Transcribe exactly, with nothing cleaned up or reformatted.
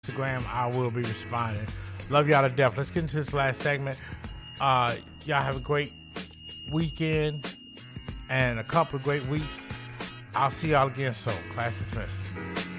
Instagram, I will be responding. Love y'all to death. Let's get into this last segment. Uh, y'all have a great weekend and a couple of great weeks. I'll see y'all again soon. Class dismissed.